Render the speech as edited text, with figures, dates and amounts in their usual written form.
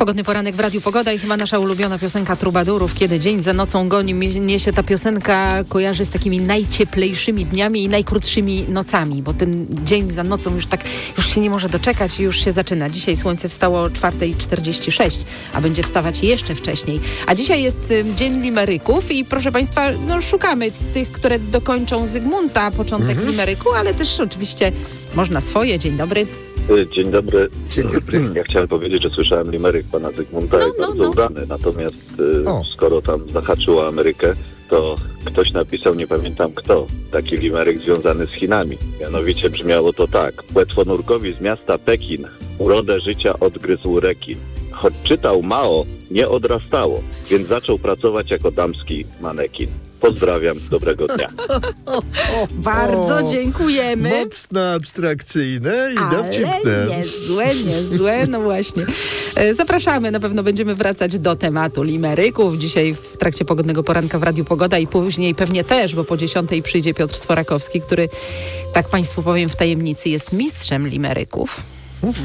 Pogodny poranek w Radiu Pogoda i chyba nasza ulubiona piosenka Trubadurów, kiedy dzień za nocą goni. Mnie się ta piosenka kojarzy z takimi najcieplejszymi dniami i najkrótszymi nocami, bo ten dzień za nocą już się nie może doczekać i już się zaczyna. Dzisiaj słońce wstało o 4:46, a będzie wstawać jeszcze wcześniej. A dzisiaj jest Dzień Limeryków i proszę Państwa, szukamy tych, które dokończą Zygmunta, początek limeryku, ale też oczywiście można swoje. Dzień dobry. Dzień dobry. Dzień dobry. Ja chciałem powiedzieć, że słyszałem limeryk pana Zygmunta, bardzo udany. Natomiast skoro tam zahaczyło Amerykę, to ktoś napisał, nie pamiętam kto, taki limeryk związany z Chinami. Mianowicie brzmiało to tak. Płetwonurkowi z miasta Pekin urodę życia odgryzł rekin. Choć czytał Mao, nie odrastało, więc zaczął pracować jako damski manekin. Pozdrawiam, dobrego dnia. Bardzo dziękujemy. Mocno abstrakcyjne i dowcipne. Niezłe, no właśnie. Zapraszamy, na pewno będziemy wracać do tematu limeryków. Dzisiaj w trakcie pogodnego poranka w Radiu Pogoda i później pewnie też, bo po 10:00 przyjdzie Piotr Sforakowski, który, tak Państwu powiem w tajemnicy, jest mistrzem limeryków.